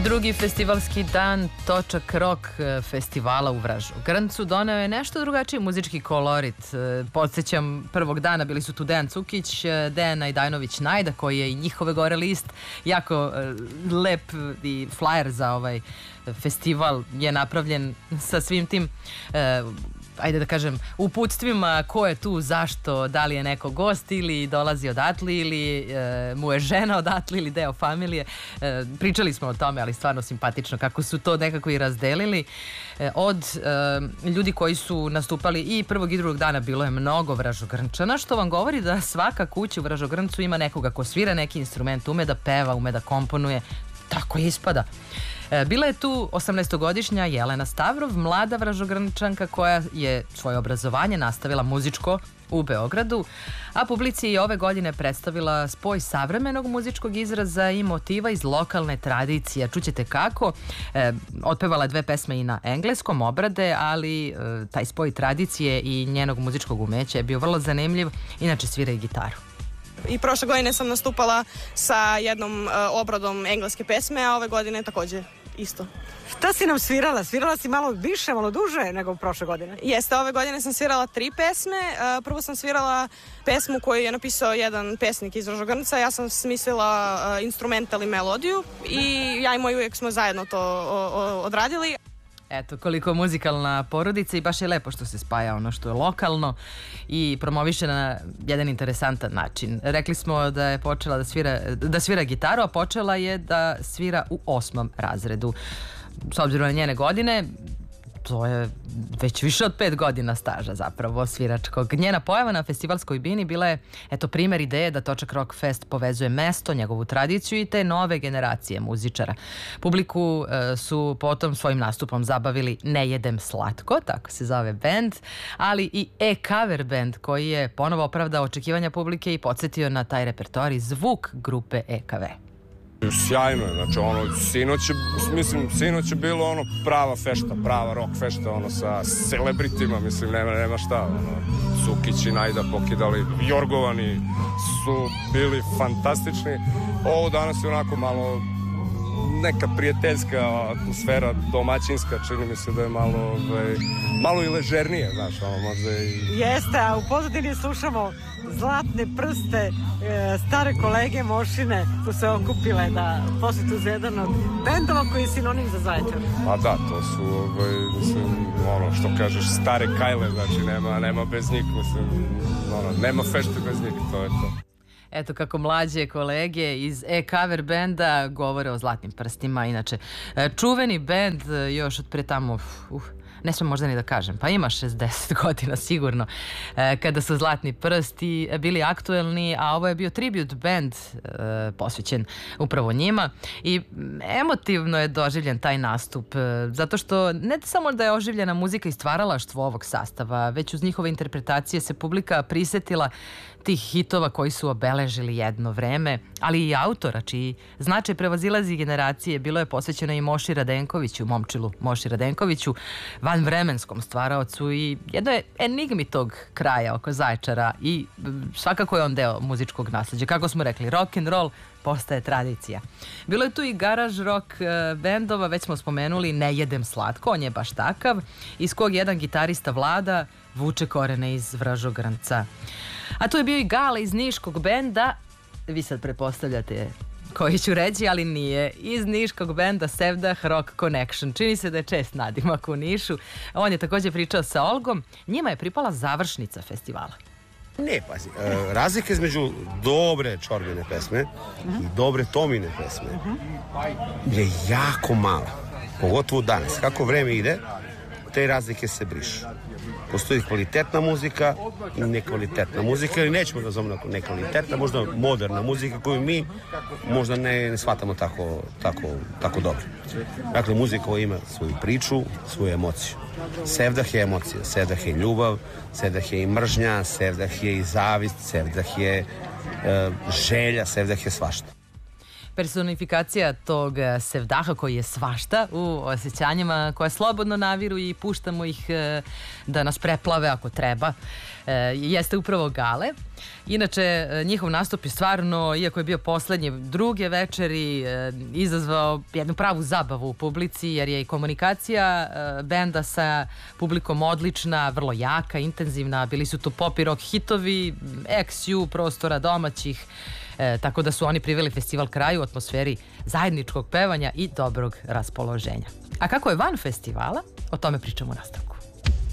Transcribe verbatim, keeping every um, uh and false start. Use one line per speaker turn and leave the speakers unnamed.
Drugi festivalski dan Točak Rock festivala u Vražu Grncu doneo je nešto drugačiji muzički kolorit. Podsjećam, prvog dana bili su tu Dejan Cukić, Dejan Najdajnović Najda, koji je i njihove gore list. Jako lep i flyer za ovaj festival je napravljen sa svim tim ajde da kažem, uputstvima ko je tu, zašto, da li je neko gost ili dolazi odatle ili e, mu je žena odatle ili deo familije. E, pričali smo o tome, ali stvarno simpatično kako su to nekako i razdelili. E, od e, ljudi koji su nastupali i prvog i drugog dana bilo je mnogo Vražogrnčana, što vam govori da svaka kuća u Vražogrncu ima nekoga ko svira neki instrument, ume da peva, ume da komponuje. Tako ispada. Bila je tu osamnaestogodišnja Jelena Stavrov, mlada Vražogrnčanka koja je svoje obrazovanje nastavila muzičko u Beogradu, a publici je ove godine predstavila spoj savremenog muzičkog izraza i motiva iz lokalne tradicije. Čućete kako. E, otpevala dve pesme i na engleskom obrade, ali e, taj spoj tradicije i njenog muzičkog umeća je bio vrlo zanimljiv. Inače svira i gitaru.
I prošle godine sam nastupala sa jednom uh, obradom engleske pesme, a ove godine takođe isto.
Šta si nam svirala? Svirala si malo više, malo duže nego prošle godine?
Jeste, ove godine sam svirala tri pesme. Uh, prvo sam svirala pesmu koju je napisao jedan pesnik iz Vražogrnca. Ja sam smislila uh, instrumental i melodiju i ja i moj uvijek smo zajedno to o, o, odradili.
Eto, koliko muzikalna porodica i baš je lepo što se spaja ono što je lokalno i promoviše na jedan interesantan način. Rekli smo da je počela da svira, da svira gitaru, a počela je da svira u osmom razredu. S obzirom na njene godine, to je već više od pet godina staža zapravo sviračkog. Njena pojava na festivalskoj bini bila je, eto, primer ideje da Točak Rock Fest povezuje mesto, njegovu tradiciju i te nove generacije muzičara. Publiku e, su potom svojim nastupom zabavili Ne jedem slatko, tako se zove bend, ali i E-cover band koji je ponovo opravdao očekivanja publike i podsjetio na taj repertoar i zvuk grupe E K V.
Sjajno je, znači ono, sinoć je, mislim, sinoć je bilo ono prava fešta, prava rock fešta, ono sa celebritima, mislim, nema, nema šta, ono, Cukić i Najda pokidali, Jorgovani su bili fantastični, ovo danas je onako malo neka prijateljska atmosfera, domaćinska, čini mi se da je malo, ovaj, malo i ležernije, znaš, ono, možda i...
Jeste, a u pozadini slušamo Zlatne prste, e, stare kolege Mošine su se okupile da posjetu za jedan od bendova koji je sinonim za Zaječar.
Pa da, to su, ovaj, mislim, ono, što kažeš, stare kajle, znači nema, nema bez njih, mislim, ono, nema fešte bez njih, to je to.
Eto kako mlađe kolege iz E-cover benda govore o Zlatnim prstima. Inače, čuveni bend još od pre tamo, uh, ne smem možda ni da kažem, pa ima šezdeset godina sigurno, kada su Zlatni prsti bili aktuelni, a ovo je bio tribute band posvećen upravo njima i emotivno je doživljen taj nastup, zato što ne samo da je oživljena muzika i stvaralaštvo ovog sastava, već uz njihove interpretacije se publika prisetila tih hitova koji su obeležili jedno vreme, ali i autora čiji značaj prevazilazi generacije. Bilo je posvećeno i Moši Radenkoviću, momčilu Moši Radenkoviću, vanvremenskom stvaraocu i jednoj enigmi tog kraja oko Zaječara i svakako je on deo muzičkog nasleđa. Kako smo rekli, rock and roll postaje tradicija. Bilo je tu i garaž rock bendova, već smo spomenuli Ne jedem slatko, on je baš takav, iz kog jedan gitarista Vlada vuče korene iz Vražogrnca. A tu je bio i Gale iz niškog benda, vi sad pretpostavljate koji ću reći, ali nije, iz niškog benda Sevdah Rock Connection. Čini se da je čest nadimak u Nišu. On je također pričao sa Olgom. Njima je pripala završnica festivala.
Ne, pazi, e, razlika između dobre Čorbine pesme i dobre Tomine pesme je jako mala. Pogotovo danas. Kako vreme ide, te razlike se brišu. Postoji kvalitetna muzika i nekvalitetna muzika, ili nećemo da zovemo nekvalitetna, možda moderna muzika koju mi možda ne, ne shvatamo tako, tako, tako dobro. Dakle, muzika koja ima svoju priču, svoju emociju. Sevdah je emocija, Sevdah je ljubav, Sevdah je i mržnja, Sevdah je i zavist, Sevdah je e, želja, Sevdah je svašta.
personifikacija tog sevdaha koji je svašta u osjećanjima koje slobodno naviru i puštamo ih da nas preplave ako treba. Jeste upravo Gale. Inače, njihov nastup je stvarno, iako je bio poslednje druge večeri, izazvao jednu pravu zabavu u publici, jer je i komunikacija benda sa publikom odlična, vrlo jaka, intenzivna. Bili su to pop i rock hitovi, ex ju prostora domaćih, e, tako da su oni priveli festival kraju u atmosferi zajedničkog pevanja i dobrog raspoloženja. A kako je van festivala, o tome pričamo u nastavku.